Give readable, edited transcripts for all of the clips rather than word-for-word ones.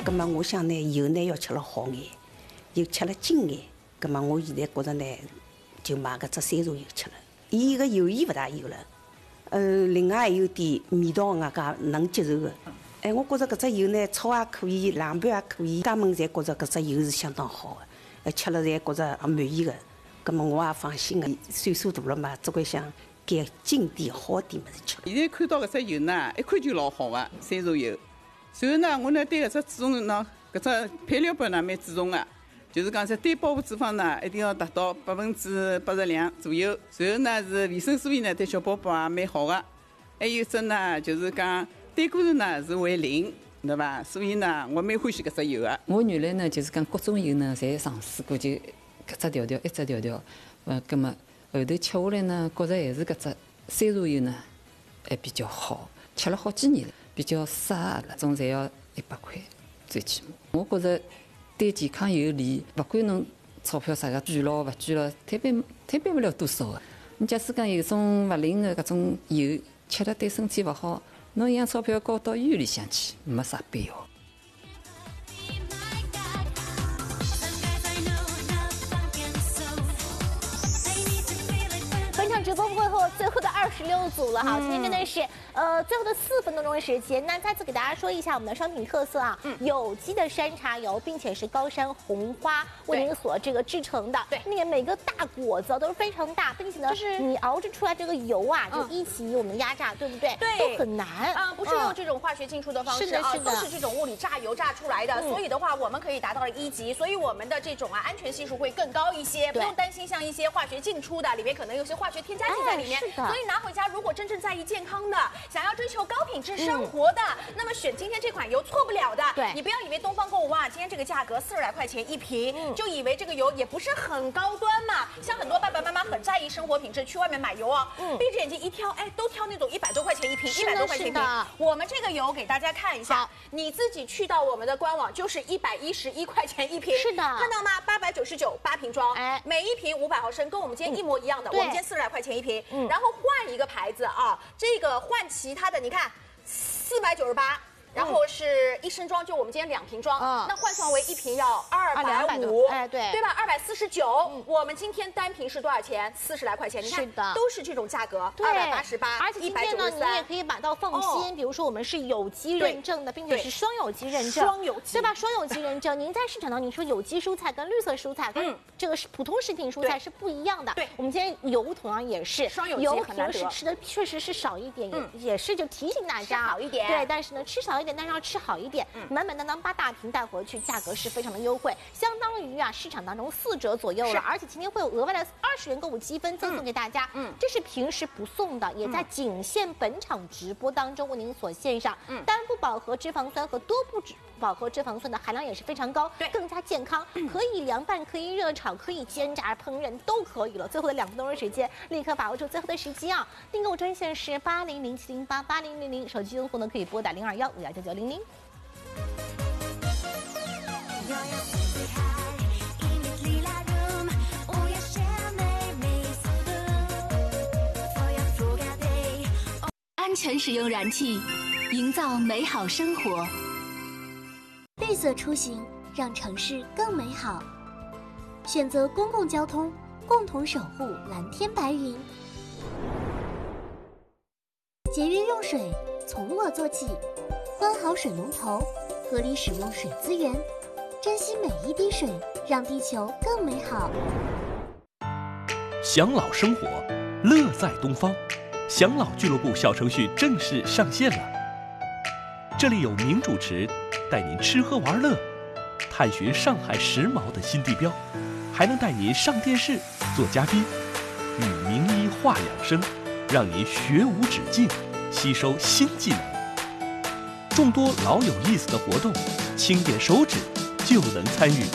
葛么我想呢，以后呢要吃了好眼，又吃了精眼。葛么我现在觉着呢，就买搿只山茶油吃了。伊个油盐勿大有了，另外还有点味道，外加能接受的。我觉着搿只油呢，炒也可以，凉拌也可以，家门侪觉着搿只油是相当好的，吃了侪觉着满意的。葛么我也放心的，岁数大了嘛，总归想改精点好点物事吃。 现在看到搿只油呢，一看就老好的山茶油。随后呢，我呢对搿只注重呢，搿只配料表呢蛮注重的。就是讲在单饱和脂肪呢，一定要达到82%左右。然后呢是维生素 E 呢，对小宝宝也蛮好的。还有一只呢，就是讲胆固醇呢是为0，对伐？所以呢，我蛮欢喜搿只油的。 我原来呢就是讲各种油呢，侪尝试过，就搿只调调，一只调调。葛么后头吃下来呢，觉着还是搿只山茶油呢还比较好，吃了好几年了，比较适合阿拉，总侪要100块最起码。我觉着。对健康有利，勿管侬钞票啥个捐咯勿捐咯，摊办不了多少个。你假使讲有种勿灵个搿种油，吃了对身体勿好，侬一样钞票交到医院里向去，没啥必要。 本场直播会后最后的26组了哈，今天真的是最后的4分多钟的时间。那再次给大家说一下我们的商品特色啊，有机的山茶油，并且是高山红花为您所这个制成的。对，那个每个大果子都是非常大，并且呢，就是你熬制出来这个油啊，就一起我们压榨，对不对？ 对， 都很难啊，不是用这种化学进出的方式啊，都是这种物理榨油榨出来的。所以的话，我们可以达到了1级，所以我们的这种安全系数会更高一些，不用担心像一些化学进出的里面可能有些化学添加剂在里面。所以拿回家，如果真正在意健康的，想要追求高品质生活的，那么选今天这款油错不了的。对，你不要以为东方购物哇，今天这个价格40来块钱一瓶，就以为这个油也不是很高端嘛。像很多爸爸妈妈很在意生活品质，去外面买油哦，闭着眼睛一挑，哎，都挑那种100多块钱一瓶，100多块钱一瓶。我们这个油给大家看一下，你自己去到我们的官网就是111块钱一瓶。是的，看到吗？899，8瓶装，哎，每一瓶500毫升，跟我们今天一模一样的。我们今天40来块钱一瓶，然后换一个牌子啊，这个换其他的，你看498。然后是1升装，就我们今天2瓶装，那换算为1瓶要250，哎，对吧？249，我们今天单瓶是多少钱？40来块钱，你看，都是这种价格，288， 而且今天呢，你也可以买到放心，比如说我们是有机认证的，并且是双有机认证，双有机，对吧？双有机认证，您在市场当中，你说有机蔬菜跟绿色蔬菜跟这个是普通食品蔬菜是不一样的，对，我们今天油同样也是双有机，很难得， 平时吃的确实是少一点，也是就提醒大家好一点， 对，但是呢，吃少一点。但是要吃好一点，满满当当8大瓶带回去，价格是非常的优惠，相当于啊市场当中4折左右了。而且今天会有额外的20元购物积分赠送给大家，这是平时不送的，也在仅限本场直播当中为您所献上。单不饱和脂肪酸和多不饱和脂肪酸的含量也是非常高，对，更加健康，可以凉拌，可以热炒，可以煎炸烹饪都可以了。最后的2分多钟时间，立刻把握住最后的时机啊！订购专线是8007088000，手机用户呢可以拨打021519900。 安全使用燃气，营造美好生活。 绿色出行，让城市更美好。选择公共交通，共同守护蓝天白云。节约用水，从我做起。关好水龙头，合理使用水资源，珍惜每一滴水，让地球更美好。 享老生活，乐在东方。享老俱乐部小程序正式上线了，这里有名主持带您吃喝玩乐，探寻上海时髦的新地标，还能带您上电视做嘉宾，与名医话养生，让您学无止境，吸收新技能。众多老有意思的活动，轻点手指就能参与，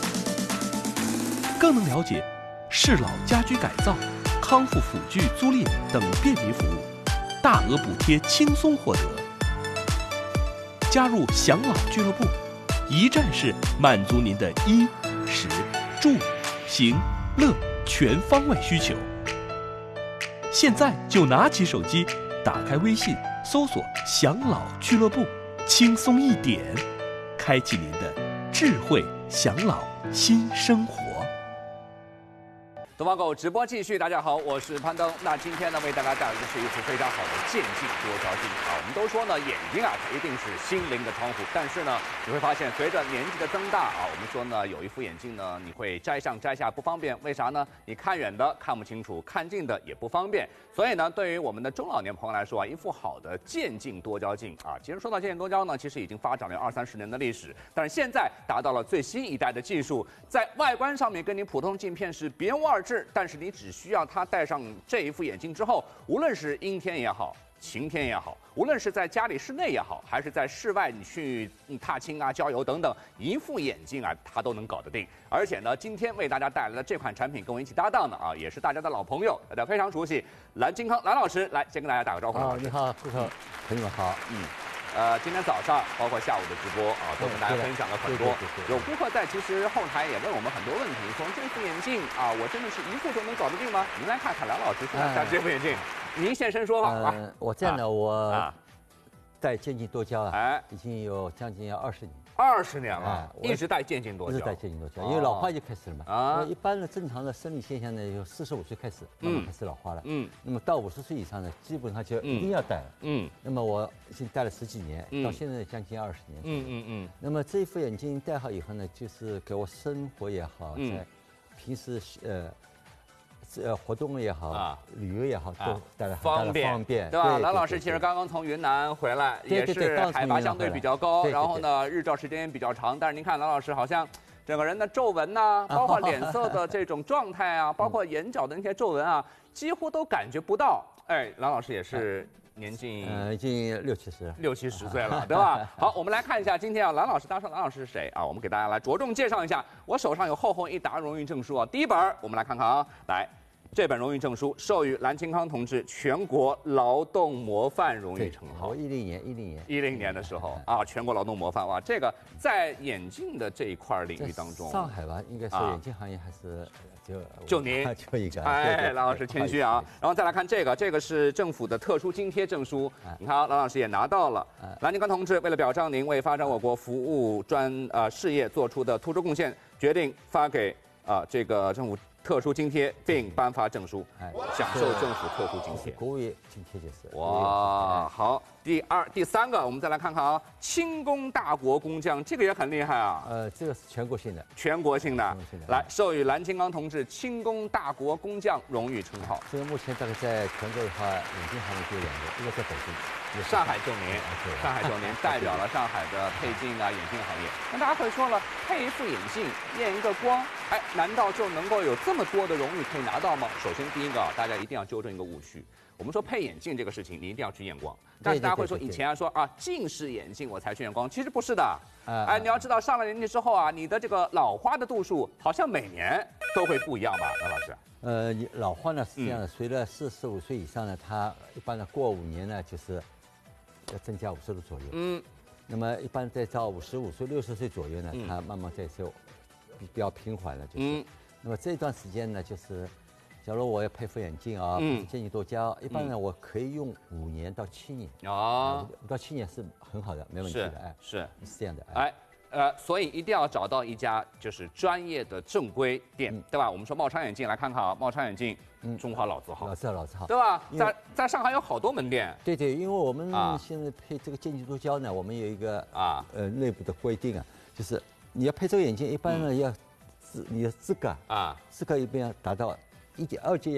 更能了解适老家居改造、康复辅具租赁等便民服务，大额补贴轻松获得。加入享老俱乐部，一站式满足您的衣、食、住、行、乐全方位需求。现在就拿起手机，打开微信，搜索享老俱乐部，轻松一点，开开启您的智慧享老新生活。 东方狗直播继续，大家好，我是潘登。那今天呢，为大家带来的是一幅非常好的渐进多焦镜啊。我们都说呢，眼睛啊，它一定是心灵的窗户。但是呢，你会发现，随着年纪的增大啊，我们说呢，有一副眼镜呢，你会摘上摘下不方便，为啥呢？你看远的看不清楚，看近的也不方便。所以呢，对于我们的中老年朋友来说啊，一副好的渐进多焦镜啊，其实说到渐进多焦呢，其实已经发展了20-30年的历史，但是现在达到了最新一代的技术，在外观上面跟你普通镜片是别无二致，但是你只需要它戴上这一副眼镜之后，无论是阴天也好，晴天也好，无论是在家里室内也好，还是在室外你去踏青啊、郊游等等，一副眼镜啊，它都能搞得定。而且呢，今天为大家带来的这款产品跟我一起搭档的啊，也是大家的老朋友，大家非常熟悉，蓝金康蓝老师，来先跟大家打个招呼。 你好，顾客朋友们好。 今天早上包括下午的直播啊，都跟大家分享了很多。有顾客在其实后台也问我们很多问题，说这副眼镜啊，我真的是一副就能搞得定吗？您来看看蓝老师现在戴这副眼镜，您现身说法啊。 我这样的我戴渐进多焦啊，已经有将近20年。 20年了，一直戴渐进多焦， 一直戴渐进多焦，因为老化就开始了嘛。啊，一般的正常的生理现象呢，有45岁开始，慢慢开始老化了。那么到50岁以上呢，基本上就一定要戴了。那么我已经戴了10几年，到现在将近20年。那么这副眼镜戴好以后呢，就是给我生活也好，在平时活动也好，旅游也好，都带来很大的方便， 对吧？蓝老师其实刚刚从云南回来，也是海拔相对比较高，然后呢，日照时间也比较长。但是您看，蓝老师好像整个人的皱纹呐，包括脸色的这种状态啊，包括眼角的那些皱纹啊，几乎都感觉不到。哎，蓝老师也是年近已经60、 70岁了，对吧？好，我们来看一下今天啊，蓝老师搭上蓝老师是谁啊？我们给大家来着重介绍一下。我手上有厚厚一沓荣誉证书啊，第一本我们来看看啊，来。这本荣誉证书授予蓝金康同志全国劳动模范荣誉称号。10年的时候啊，全国劳动模范哇，这个在眼镜的这一块领域当中， 上海吧，应该说眼镜行业还是就您就一个。 哎，蓝老师谦虚啊。然后再来看这个是政府的特殊津贴证书，你看蓝老师也拿到了。蓝金康同志为了表彰您为发展我国服务事业做出的突出贡献，决定发给这个政府特殊津贴，并颁发证书，享受政府特殊津贴。 国务院津贴就是。 哇，好，第三个，我们再来看看啊，轻工大国工匠，这个也很厉害啊。 这个是全国性的。 来，授予蓝金康同志轻工大国工匠荣誉称号。 这个目前大概在全国的话，眼镜行业就2个，一个在北京， 上海就您，代表了上海的配镜啊眼镜行业。那大家会说了，配一副眼镜验一个光，哎，难道就能够有这么多的荣誉可以拿到吗？首先第一个，大家一定要纠正一个误区。我们说配眼镜这个事情，你一定要去验光。但是大家会说，以前说啊，近视眼镜我才去验光，其实不是的。哎，你要知道，上了年纪之后啊，你的这个老花的度数好像每年都会不一样吧，蓝老师？ 你老花呢是这样的，随着45岁以上呢，它一般呢过5年呢，就是要增加50度左右。那么一般在到55岁、60岁左右呢，它慢慢在就比较平缓了，就是。那么这段时间呢，就是假如我要配副眼镜啊，渐进多焦，一般呢我可以用5年到7年。5到7年是很好的，没问题的。哎， 是这样的。 哎。所以一定要找到一家就是专业的正规店，对吧？我们说茂昌眼镜，来看看啊，茂昌眼镜，中华老字号，对吧？在上海有好多门店。 对，因为我们现在配这个渐进多焦呢，我们有一个内部的规定啊，就是你要配这个眼镜，一般呢要你的资格一般要达到1.2级